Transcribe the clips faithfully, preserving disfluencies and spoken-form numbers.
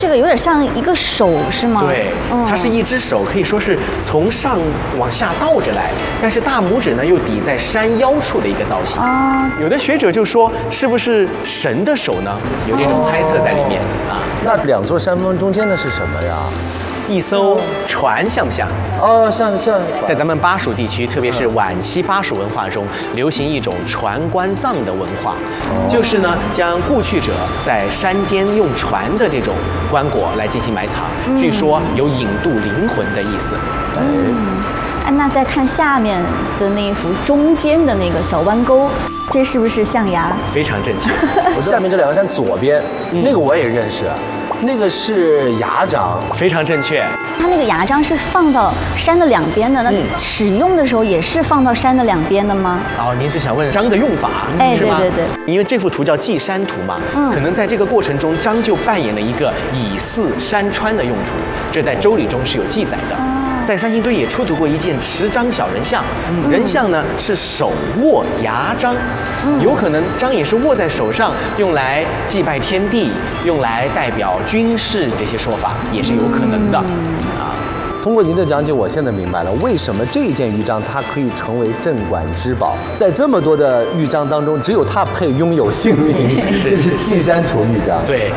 这个有点像一个手是吗？ 对，嗯、它是一只手，可以说是从上往下倒着来，但是大拇指呢又抵在山腰处的一个造型。啊，有的学者就说，是不是神的手呢？有这种猜测在里面、哦、啊。 那两座山峰中间的是什么呀？ 一艘船，像不像？ 哦，像像。 在咱们巴蜀地区，特别是晚期巴蜀文化中，流行一种船棺葬的文化，哦、就是呢，将故去者在山间用船的这种棺椁来进行埋藏，嗯、据说有引渡灵魂的意思。 嗯，哎，那再看下面的那一幅中间的那个小弯钩，这是不是象牙？ 非常正确。 我下面这两个山左边，嗯、那个我也认识。那个是牙章， 非常正确。 它那个牙章是放到山的两边的，那使用的时候也是放到山的两边的吗？ 哦，您是想问章的用法， 哎， 是吗？ 对对对。 因为这幅图叫祭山图嘛，嗯，可能在这个过程中，章就扮演了一个以祀山川的用途，这在《周礼》中是有记载的。哦、在三星堆也出土过一件持章小人像，嗯、人像呢是手握牙章，嗯、有可能章也是握在手上，用来祭拜天地，用来代表军事，这些说法也是有可能的。嗯、啊。 通过您的讲解，我现在明白了为什么这件玉章它可以成为镇馆之宝。在这么多的玉章当中，只有它配拥有姓名，这是祭山图玉章。 对。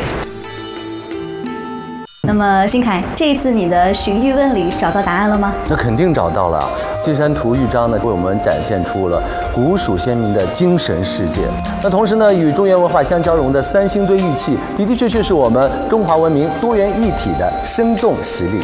那么，新凯，这一次你的寻玉问里找到答案了吗？ 那肯定找到了。祭山图玉章呢，为我们展现出了古蜀先民的精神世界。那同时呢，与中原文化相交融的三星堆玉器，的的确确是我们中华文明多元一体的生动实例。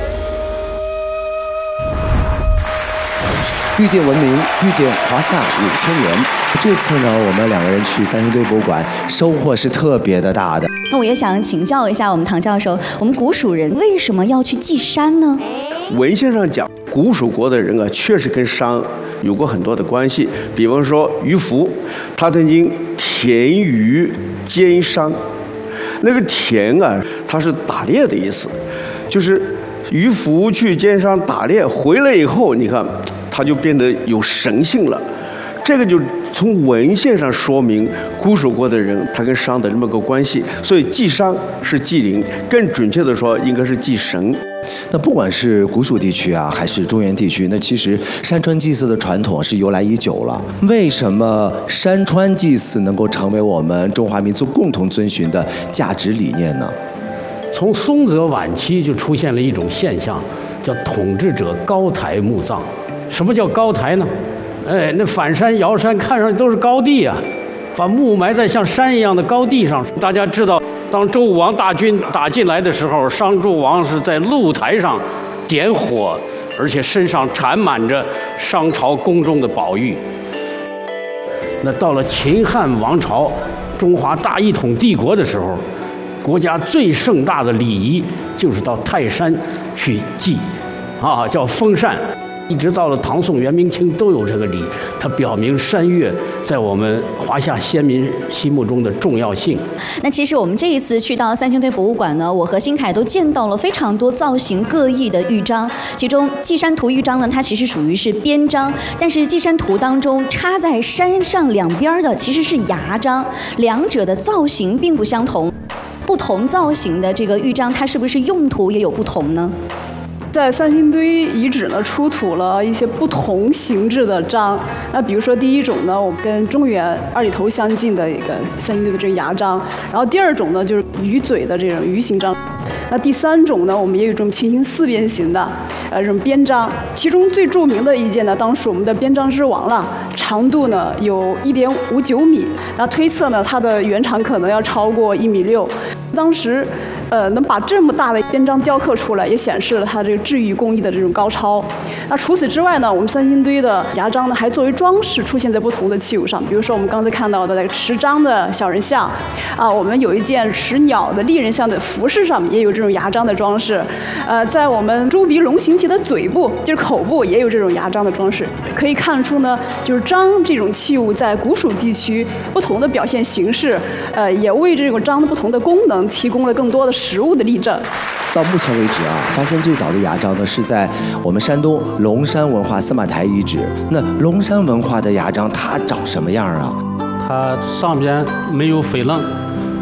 遇见文明，遇见华夏五千年。这次呢，我们两个人去三星堆博物馆，收获是特别的大的。 那我也想请教一下我们唐教授，我们古蜀人为什么要去祭山呢？ 文献上讲，古蜀国的人啊，确实跟山有过很多的关系。比方说渔夫，他曾经田渔兼商，那个田啊，它是打猎的意思，就是渔夫去兼商打猎回来以后，你看。它就变得有神性了，这个就从文献上说明古蜀国的人他跟商的这么个关系，所以祭商是祭灵，更准确的说应该是祭神。 那不管是古蜀地区啊，还是中原地区，那其实山川祭祀的传统是由来已久了。为什么山川祭祀能够成为我们中华民族共同遵循的价值理念呢？ 从松泽晚期就出现了一种现象，叫统治者高台墓葬。什么叫高台呢？哎，那反山摇山看上去都是高地啊，把墓埋在像山一样的高地上。大家知道，当周武王大军打进来的时候，商纣王是在露台上点火，而且身上缠满着商朝宫中的宝玉。那到了秦汉王朝，中华大一统帝国的时候，国家最盛大的礼仪就是到泰山去祭，啊，叫封禅。一直到了唐宋元明清都有这个礼，它表明山岳在我们华夏先民心目中的重要性。 那其实我们这一次去到三星堆博物馆呢，我和新凯都见到了非常多造型各异的玉章，其中祭山图玉章呢，它其实属于是边章，但是祭山图当中插在山上两边的其实是牙章，两者的造型并不相同。不同造型的这个玉章，它是不是用途也有不同呢？ 在三星堆遗址呢，出土了一些不同形制的章。那比如说第一种呢，我们跟中原二里头相近的一个三星堆的这个牙章，然后第二种呢就是鱼嘴的这种鱼形章。那第三种呢，我们也有一种琴形四边形的，呃，这种边章。其中最著名的一件呢，当属我们的边章之王了，长度呢有一点五九米，那推测呢它的原长可能要超过一米六。当时，呃，能把这么大的边章雕刻出来，也显示了它这个制玉工艺的这种高超。那除此之外呢，我们三星堆的牙章呢，还作为装饰出现在不同的器物上。比如说我们刚才看到的那个持章的小人像，啊，我们有一件持鸟的立人像的服饰上面也有这种牙章的装饰。呃，在我们猪鼻龙形旗的嘴部，就是口部，也有这种牙章的装饰。可以看出呢，就是章这种器物在古蜀地区不同的表现形式，呃，也为这种章的不同的功能提供了更多的实物的例证。 到目前为止啊，发现最早的牙章呢是在我们山东龙山文化司马台遗址。那龙山文化的牙章它长什么样啊？ 它上边没有珐琅，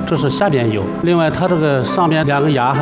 这是下边有。另外，它这个上面两个牙